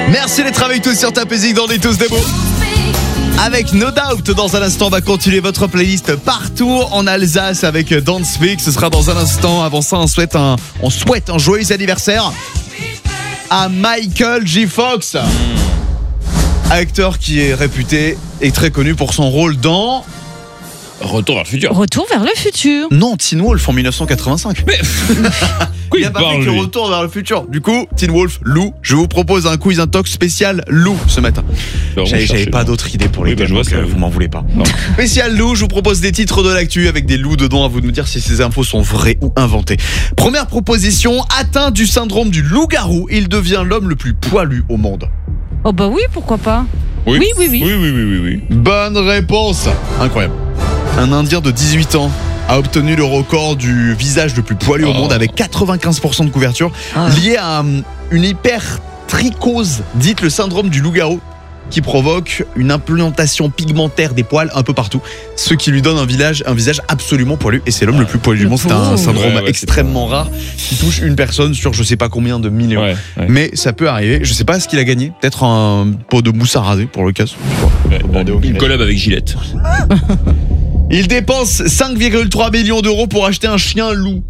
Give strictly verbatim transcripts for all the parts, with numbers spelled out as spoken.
Merci d'être avec tous sur Top Music dans les tous des mots. Avec No Doubt, dans un instant, on va continuer votre playlist partout en Alsace avec Don't Speak. Ce sera dans un instant. Avant ça, on souhaite un, on souhaite un joyeux anniversaire à Michael J. Fox, acteur qui est réputé et très connu pour son rôle dans Retour vers le futur. Retour vers le futur. Non, Teen Wolf en dix-neuf cent quatre-vingt-cinq. Mais Quoi, il a il pas parle, fait que lui Retour vers le futur. Du coup, Teen Wolf, Lou, je vous propose un quiz intox spécial Lou ce matin. Bah, on J'avais, cherchait, j'avais pas là. d'autres idées pour les Oui, bah, thèmes, je vois donc, ça, euh, oui. vous m'en voulez pas. Non. Spécial Lou, je vous propose des titres de l'actu avec des loups dedans, à vous de me dire si ces infos sont vraies ou inventées. Première proposition, atteint du syndrome du loup-garou, il devient l'homme le plus poilu au monde. Oh bah oui, pourquoi pas. Oui, Oui, oui, oui. Oui, oui, oui, oui, oui. Bonne réponse. Incroyable. Un Indien de dix-huit ans a obtenu le record du visage le plus poilu au Oh. monde avec quatre-vingt-quinze pour cent de couverture, Ah. lié à um, une hypertrichose, dite le syndrome du loup-garou, qui provoque une implantation pigmentaire des poils un peu partout, ce qui lui donne un, village, un visage absolument poilu. Et c'est l'homme Ah. le plus poilu du Le monde. C'est un pauvre. syndrome Ouais, ouais, c'est extrêmement rare qui touche une personne sur je sais pas combien de millions. Ouais, ouais. Mais ça peut arriver. Je sais pas ce qu'il a gagné. Peut-être un pot de mousse à raser pour le cas. Je sais pas. Ouais, demander au une Guinness. collab avec Gillette. Il dépense cinq virgule trois millions d'euros pour acheter un chien loup.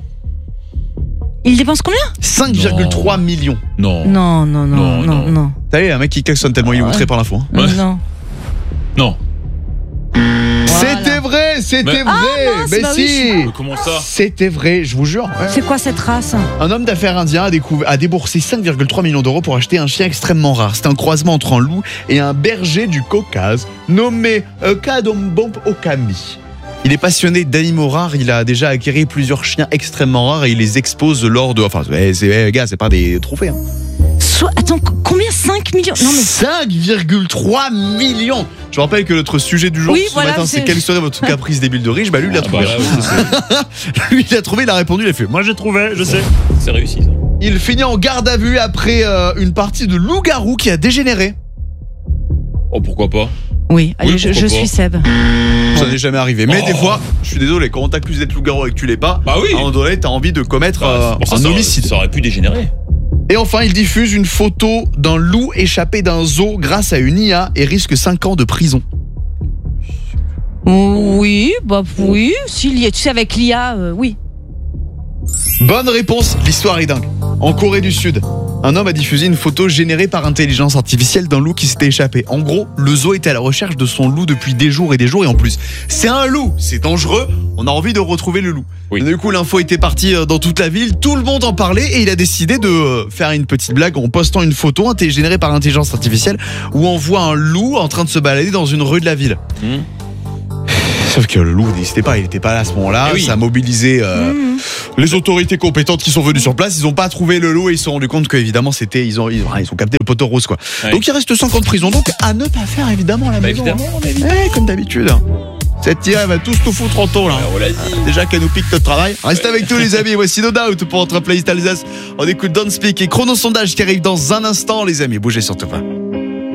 Il dépense combien? cinq virgule trois millions. Non. Non, non, non, Non, non, non. non. T'as vu, un mec qui klaxonne tellement il est Ouais. outré par l'info. hein. Ouais. Non. Non. Voilà. C'était vrai, c'était Mais- vrai. Ah, mince, mais bah si. oui, Euh, Comment ça? C'était vrai, je vous jure. Ouais. C'est quoi cette race? Un homme d'affaires indien a, découvert, a déboursé cinq virgule trois millions d'euros pour acheter un chien extrêmement rare. C'est un croisement entre un loup et un berger du Caucase nommé euh, Kadombomp Okami. Il est passionné d'animaux rares, il a déjà acquis plusieurs chiens extrêmement rares et il les expose lors de... Enfin, c'est, c'est, eh, gars, c'est pas des trophées. Hein. Soit, attends, co- combien? cinq millions? Non mais cinq virgule trois millions. Je rappelle que notre sujet du jour Oui, ce voilà, matin, c'est c'est- quelle serait votre caprice débile de riche. Bah lui, il a Ah, bah, trouvé. là, oui, c'est- Lui, il a trouvé, il a répondu, il a fait. Moi, j'ai trouvé, je sais. c'est réussi ça. Il finit en garde à vue après euh, une partie de loup-garou qui a dégénéré. Oh, pourquoi pas? oui, allez, Oui, je, pourquoi je pas. suis Seb. Ça n'est jamais arrivé. Mais Oh. des fois, je suis désolé, quand on t'accuse d'être loup-garou et que tu l'es pas, Bah oui. à un moment donné, t'as envie de commettre Bah, euh, c'est pour ça, un ça aurait- homicide. Ça aurait pu dégénérer. Et enfin, il diffuse une photo d'un loup échappé d'un zoo grâce à une I A et risque cinq ans de prison. Oui, bah oui. S'il y a, tu sais, avec l'I A, euh, oui. Bonne réponse, l'histoire est dingue. En Corée du Sud, un homme a diffusé une photo générée par intelligence artificielle d'un loup qui s'était échappé. En gros, le zoo était à la recherche de son loup depuis des jours et des jours et en plus, c'est un loup, c'est dangereux, on a envie de retrouver le loup. Oui. Et du coup, l'info était partie euh, dans toute la ville, tout le monde en parlait et il a décidé de euh, faire une petite blague en postant une photo inté- générée par intelligence artificielle où on voit un loup en train de se balader dans une rue de la ville. Mmh. Sauf que le loup n'existait pas, il n'était pas là à ce moment-là, Eh oui. ça a mobilisé euh, Mmh. les autorités compétentes qui sont venues sur place, ils n'ont pas trouvé le loup et ils se sont rendus compte qu'évidemment c'était ils ont, ils, ont, ils ont capté le poteau rose quoi. Ouais. Donc il reste cinq ans de prison, donc à ne pas faire évidemment à la Bah, maison. évidemment, Eh, comme d'habitude. Cette tirée elle va tous nous foutre en taux là. Alors, on l'a dit. Déjà qu'elle nous pique notre travail. Restez avec nous les amis, voici No Doubt pour notre playlist Alsace. On écoute Don't Speak et chrono sondage qui arrive dans un instant les amis, bougez surtout pas.